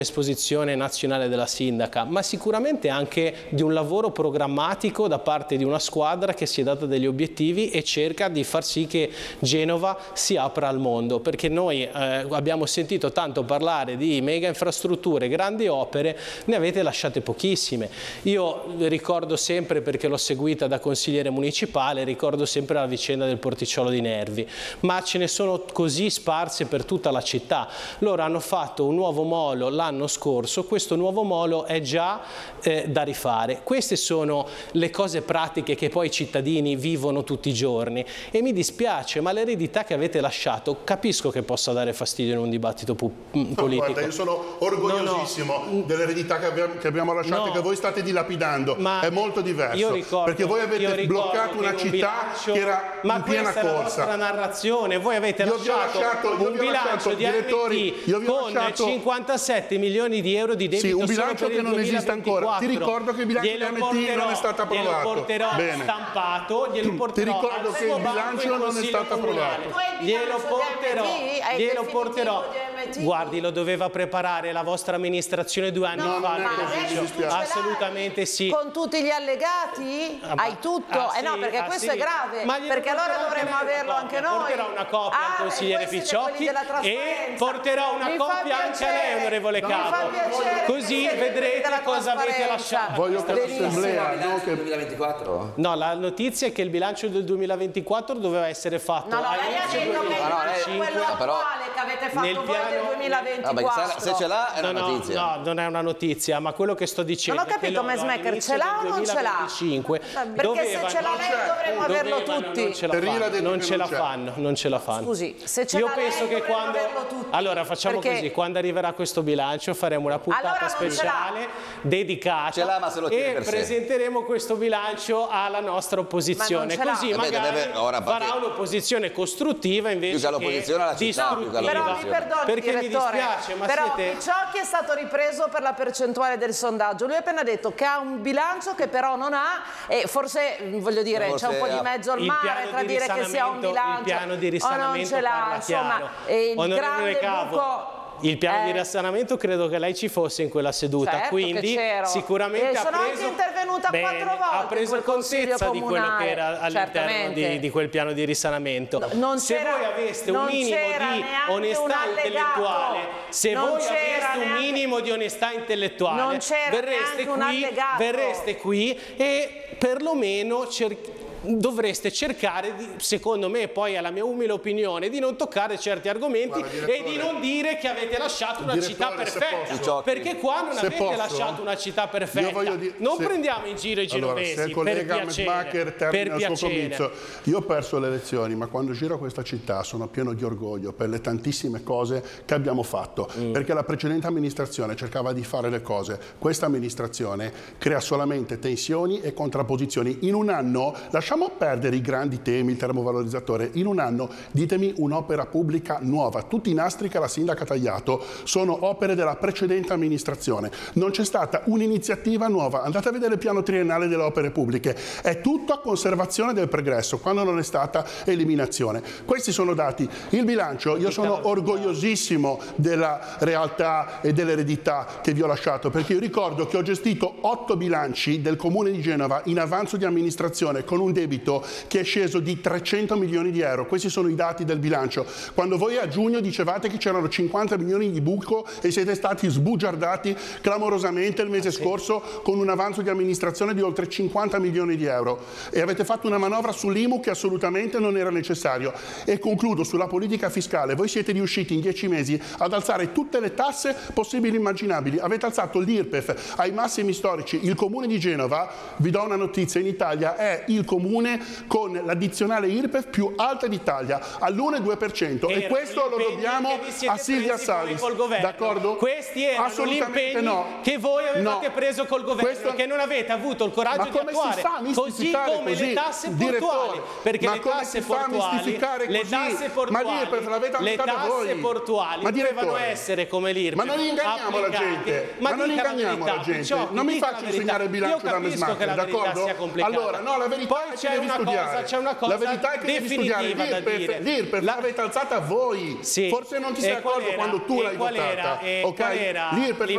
esposizione nazionale della sindaca, ma sicuramente anche di un lavoro programmatico da parte di una squadra che si è data degli obiettivi e cerca di far sì che Genova si apra al mondo, perché noi abbiamo sentito tanto parlare di mega infrastrutture, grandi opere, ne avete lasciate pochissime. Io ricordo sempre, perché l'ho seguita da consigliere municipale, ricordo sempre la vicenda del porticciolo di Nervi, ma ce ne sono così sparse per tutta la città. Loro hanno fatto un nuovo molo l'anno scorso, questo nuovo molo è già da rifare. Queste sono le cose pratiche che poi i cittadini vivono tutti i giorni e mi dispiace, ma l'eredità che avete lasciato capisco che possa dare fastidio in un dibattito politico. Guarda, io sono orgogliosissimo dell'eredità che abbiamo lasciato e che voi state dilapidando, è molto diverso, perché voi avete bloccato una città che era in piena corsa. Ma questa è la vostra narrazione, voi avete lasciato un bilancio di AMT con 57 milioni di euro di debito. Sì, un bilancio che non esiste ancora. Ti ricordo che il bilancio di AMT non è stato approvato. Glielo porterò stampato, glielo porterò. Ti ricordo che il bilancio non è stato approvato. Glielo porterò. Guardi, lo doveva preparare la vostra amministrazione 2 anni fa. Assolutamente sì. Con tutti gli allegati? Hai tutto? No, perché questo è grave. Perché allora dovremmo averlo anche noi. Porterò una copia al consigliere Picciocchi e porterò una copia anche a lei, onorevole Capo. Così vedrete cosa avete lasciato. Voglio che l'assemblea, no, che 2024? No, la notizia è che il bilancio del 2024 doveva essere fatto. No, lei ha detto che quello attuale che avete fatto voi del 2024. Se ce l'ha è una notizia. No, non è una notizia, ma quello che sto dicendo. Non ho capito, Messmaker, ce l'ha o non ce l'ha? Perché se ce l'ha lei dovremmo averlo tutti. Non ce la fanno. Scusi, se ce l'ha lei dovremmo averlo tutti. Allora facciamo così, quando arriverà questo bilancio faremo una puntata speciale dedicata e presenteremo questo bilancio alla nostra opposizione, così magari farà un'opposizione costruttiva invece che distruttiva. Però mi perdoni, perché mi dispiace, ma però siete... Picciocchi è stato ripreso per la percentuale del sondaggio. Lui ha appena detto che ha un bilancio che però non ha, e forse voglio dire c'è un po' di mezzo al mare tra dire che si ha un bilancio o non ce l'ha, insomma, il grande buco. Il piano di risanamento credo che lei ci fosse in quella seduta, certo, quindi sicuramente sono anche intervenuta 4 volte. Ha preso contezza di quello che era all'interno di quel piano di risanamento. Se voi aveste un minimo di onestà intellettuale, se voi aveste un minimo di onestà intellettuale, verreste qui e perlomeno dovreste cercare, secondo me, poi è la mia umile opinione, di non toccare certi argomenti e di non dire che avete lasciato una città perfetta, perché qua non avete lasciato una città perfetta. Non prendiamo in giro i genovesi, se il collega Messmaker termina il suo comizio. Io ho perso le elezioni, ma quando giro questa città sono pieno di orgoglio per le tantissime cose che abbiamo fatto, perché la precedente amministrazione cercava di fare le cose, questa amministrazione crea solamente tensioni e contrapposizioni. In un anno lasciamo perdere i grandi temi, il termovalorizzatore. In un anno ditemi un'opera pubblica nuova. Tutti i nastri che la sindaca ha tagliato sono opere della precedente amministrazione. Non c'è stata un'iniziativa nuova. Andate a vedere il piano triennale delle opere pubbliche. È tutto a conservazione del pregresso, quando non è stata eliminazione. Questi sono dati. Il bilancio, io sono orgogliosissimo della realtà e dell'eredità che vi ho lasciato, perché io ricordo che ho gestito 8 bilanci del Comune di Genova in avanzo di amministrazione con un debito che è sceso di 300 milioni di euro. Questi sono i dati del bilancio. Quando voi a giugno dicevate che c'erano 50 milioni di buco e siete stati sbugiardati clamorosamente il mese scorso con un avanzo di amministrazione di oltre 50 milioni di euro e avete fatto una manovra sull'IMU che assolutamente non era necessario. E concludo sulla politica fiscale. Voi siete riusciti in 10 mesi ad alzare tutte le tasse possibili e immaginabili. Avete alzato l'IRPEF ai massimi storici. Il Comune di Genova, vi do una notizia, in Italia è il comune con l'addizionale IRPEF più alta d'Italia, all'1,2%, e questo lo dobbiamo a Silvia Salis. D'accordo? Questi erano gli impegni che voi avevate preso col governo, che non avete avuto il coraggio di attuare, così come le tasse portuali, perché le tasse portuali dovevano essere come l'IRPEF. Ma non inganniamo la gente, non mi faccio insegnare il bilancio da Messmaker, d'accordo? Allora, no, la verità è che devi studiare. La verità è che devi studiare. L'IRPEF l'avete alzata voi. Forse non ti sei accorto quando tu l'hai votata. Ok? L'IRPEF